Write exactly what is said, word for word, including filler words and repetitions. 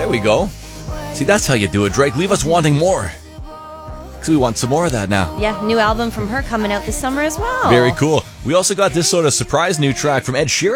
There we go. See, that's how you do it, Drake. Leave us wanting more. Because we want some more of that now. Yeah, new album from her coming out this summer as well. Very cool. We also got this sort of surprise new track from Ed Sheeran.